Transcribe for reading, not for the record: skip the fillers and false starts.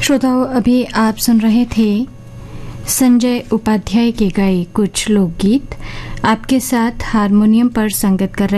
श्रोताओं, अभी आप सुन रहे थे संजय उपाध्याय के गाए कुछ लोकगीत। आपके साथ हारमोनियम पर संगत कर रहे